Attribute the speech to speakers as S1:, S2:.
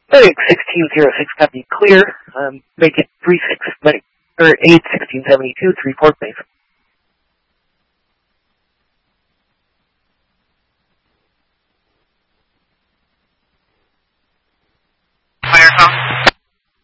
S1: Medic 1606, copy clear. Make it 36, medic, or 81672, 3-4, please.
S2: Clear, Tom.